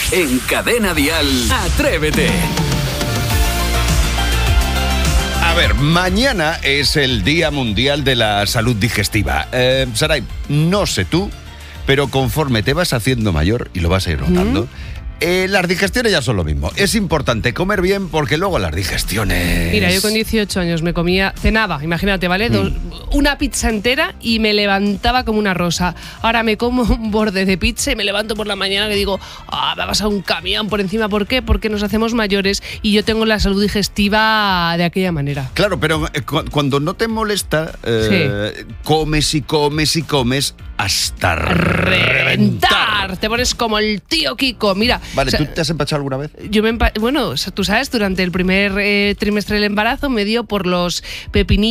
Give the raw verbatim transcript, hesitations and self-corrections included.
En Cadena Dial, Atrévete. A ver, mañana es el Día Mundial de la Salud Digestiva. Eh, Saray, no sé tú, pero conforme te vas haciendo mayor, y lo vas a ir notando, ¿Mm? Eh, las digestiones ya son lo mismo. Es importante comer bien porque luego las digestiones... Mira, yo con dieciocho años me comía, cenaba, imagínate, ¿vale? Dos, mm. Una pizza entera y me levantaba como una rosa. Ahora me como un borde de pizza y me levanto por la mañana y digo, ah, me ha pasado un camión por encima. ¿Por qué? Porque nos hacemos mayores y yo tengo la salud digestiva de aquella manera. Claro, pero eh, cu- cuando no te molesta, eh, sí. comes y comes y comes hasta reventar. reventar. Te pones como el tío Kiko. Mira, vale, o sea, ¿tú te has empachado alguna vez? Yo me empa- bueno, tú sabes, durante el primer eh, trimestre del embarazo me dio por los pepinillos